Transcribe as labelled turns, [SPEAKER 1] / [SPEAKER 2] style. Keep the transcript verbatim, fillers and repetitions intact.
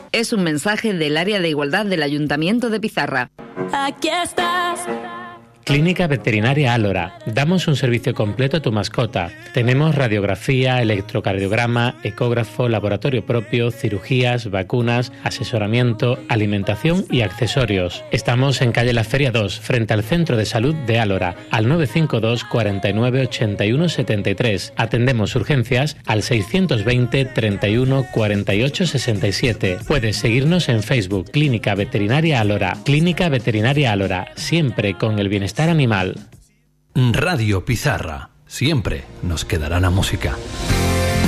[SPEAKER 1] Es un mensaje del área de igualdad del Ayuntamiento de Pizarra.
[SPEAKER 2] Aquí estás.
[SPEAKER 3] Clínica Veterinaria Álora. Damos un servicio completo a tu mascota. Tenemos radiografía, electrocardiograma, ecógrafo, laboratorio propio, cirugías, vacunas, asesoramiento, alimentación y accesorios. Estamos en calle La Feria dos, frente al Centro de Salud de Álora, al nueve cinco dos, cuarenta y nueve, ochenta y uno, setenta y tres. Atendemos urgencias al seiscientos veinte, treinta y uno, cuarenta y ocho, sesenta y siete. Puedes seguirnos en Facebook, Clínica Veterinaria Álora. Clínica Veterinaria Álora, siempre con el bienestar animal.
[SPEAKER 4] Radio Pizarra. Siempre nos quedará la música.